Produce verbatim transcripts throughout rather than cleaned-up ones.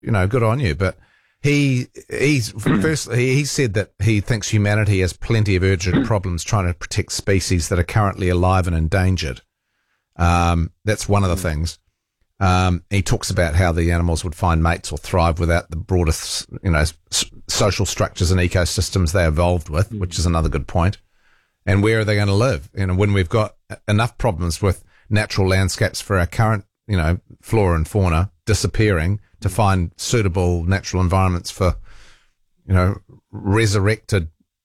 you know, good on you. But he, he's, first, he, he said that he thinks humanity has plenty of urgent problems trying to protect species that are currently alive and endangered. Um, that's one of the things. Um, he talks about how the animals would find mates or thrive without the broader, you know, s- social structures and ecosystems they evolved with, which is another good point. And where are they going to live? You know, when we've got enough problems with natural landscapes for our current, you know, flora and fauna disappearing, to find suitable natural environments for, you know, resurrected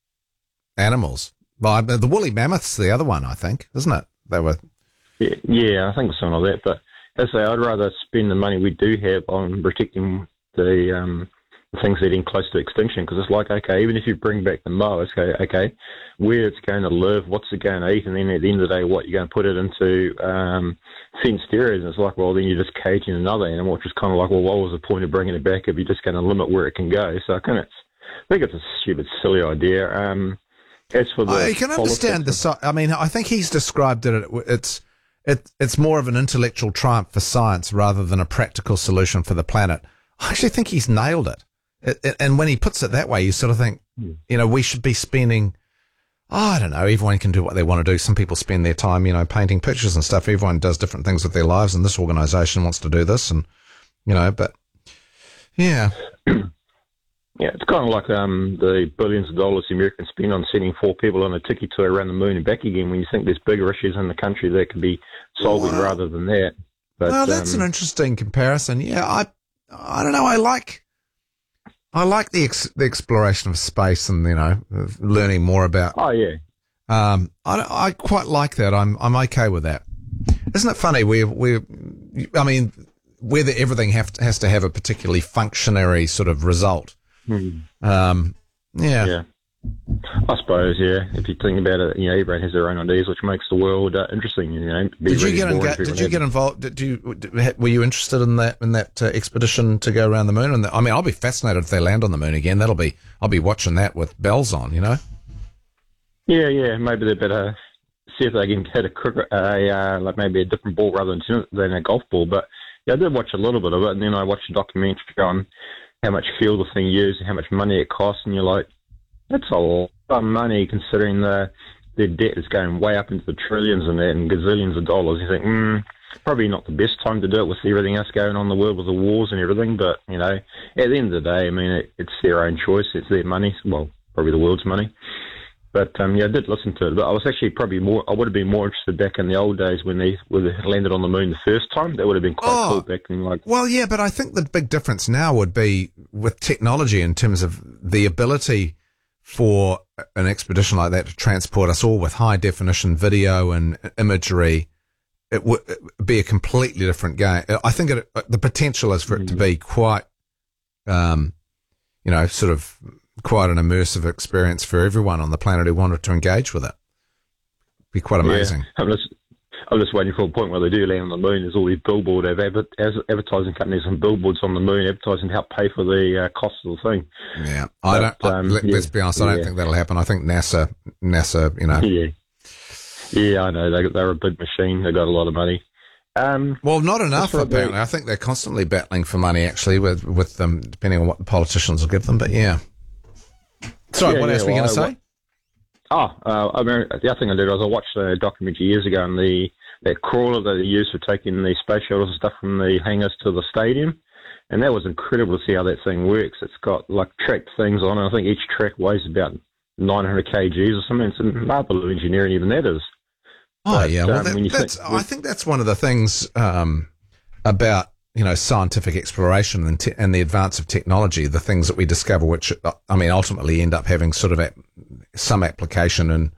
animals. Well, the woolly mammoth's the other one, I think, isn't it? They were. Yeah, yeah, I think something like that. But as I say, I'd rather spend the money we do have on protecting the, um, the things that are close to extinction, because it's like, okay, even if you bring back the moa, it's okay, okay, where it's going to live, what's it going to eat, and then at the end of the day, what you're going to put it into um, fenced areas. And it's like, well, then you're just caging another animal, which is kind of like, well, what was the point of bringing it back if you're just going to limit where it can go? So I, kind of, I think it's a stupid, silly idea. Um, as for the I can understand the. Si- I mean, I think he's described it. It's. It, it's more of an intellectual triumph for science rather than a practical solution for the planet. I actually think he's nailed it. It, it. And when he puts it that way, you sort of think, you know, we should be spending, oh, I don't know, everyone can do what they want to do. Some people spend their time, you know, painting pictures and stuff. Everyone does different things with their lives, and this organisation wants to do this, and, you know, but, yeah. Yeah, it's kind of like um, the billions of dollars the Americans spend on sending four people on a tiki tour around the moon and back again, when you think there's bigger issues in the country that could be solving well, rather than that. But, well, that's um, an interesting comparison. Yeah, I, I don't know. I like, I like the ex- the exploration of space and, you know, learning more about. Oh yeah. Um, I, I quite like that. I'm I'm okay with that. Isn't it funny? We we, I mean, whether everything have to, has to have a particularly functionary sort of result. Hmm. Um, yeah. Yeah. I suppose, yeah. If you think about it, you know, everyone has their own ideas, which makes the world uh, interesting. You know. Did you get enga- Did you get involved? Did you were you interested in that in that uh, expedition to go around the moon? And the, I mean, I'll be fascinated if they land on the moon again. That'll be I'll be watching that with bells on. You know. Yeah, yeah. Maybe they better see if they can hit a cricket, a uh, like maybe a different ball rather than than a golf ball. But yeah, I did watch a little bit of it, and then I watched a documentary on how much fuel the thing used and how much money it costs, and you're like, that's a lot of money considering the their debt is going way up into the trillions and that and gazillions of dollars. You think, hmm, probably not the best time to do it with everything else going on in the world with the wars and everything. But, you know, at the end of the day, I mean, it, it's their own choice. It's their money. Well, probably the world's money. But, um, yeah, I did listen to it. But I was actually probably more, I would have been more interested back in the old days when they, when they landed on the moon the first time. That would have been quite oh, cool back then. Like, well, yeah, but I think the big difference now would be with technology in terms of the ability for an expedition like that to transport us all with high definition video and imagery. It would be a completely different game. I think it, the potential is for it to be quite, um, you know, sort of quite an immersive experience for everyone on the planet who wanted to engage with it. Be quite amazing. Yeah. I'm just, I'm just waiting for a point where they do land on the moon. There's all these billboard adver- advertising companies and billboards on the moon advertising to help pay for the uh, cost of the thing. Yeah, I but, don't. Um, let, yeah, let's be honest. I don't yeah. think that'll happen. I think NASA, NASA, you know. Yeah, yeah, I know. They, they're a big machine. They got a lot of money. Um, well, not enough apparently. Be, I think they're constantly battling for money, actually, with with them, depending on what the politicians will give them. But yeah. Sorry, yeah, what yeah, else were you well, going to say? Oh, uh, I mean, the other thing I did was I watched a documentary years ago on the that crawler that they used for taking the space shuttles and stuff from the hangars to the stadium, and that was incredible to see how that thing works. It's got like tracked things on it. I think each track weighs about nine hundred kilograms or something. It's a marvel of engineering, even that is. Oh but, yeah, well, um, that, when you that's. think, I think that's one of the things um, about you know scientific exploration and, te- and the advance of technology. The things that we discover, which I mean, ultimately end up having sort of a, some application and.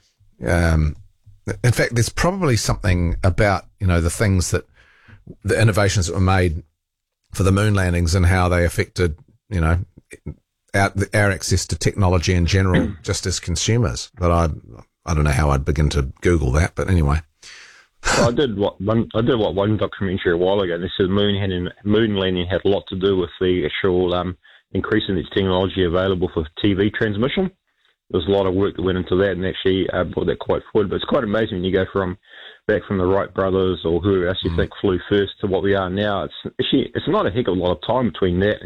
Um, In fact, there's probably something about, you know, the things that, the innovations that were made for the moon landings and how they affected, you know, our, our access to technology in general, just as consumers. But I, I don't know how I'd begin to Google that, but anyway. Well, I did what one, I did what one documentary a while ago, and they said moon had, moon landing had a lot to do with the actual um, increasing the technology available for T V transmission. There's a lot of work that went into that and actually uh, brought that quite forward. But it's quite amazing when you go from back from the Wright brothers or who else you mm. think flew first to what we are now. It's actually it's not a heck of a lot of time between that